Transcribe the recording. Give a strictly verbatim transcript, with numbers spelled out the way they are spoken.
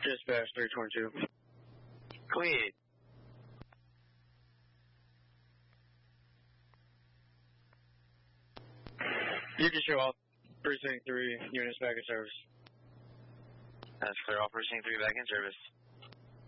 Dispatch three twenty-two. Cleared. You can show up Precinct three, units back in service. That's clear, all Precinct three back in service.